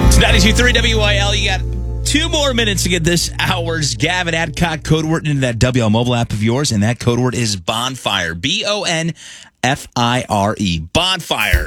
It's 92.3 WYL. You got 2 more minutes to get this hour's Gavin Adcock code word into that WL mobile app of yours, and that code word is Bonfire. Bonfire. Bonfire.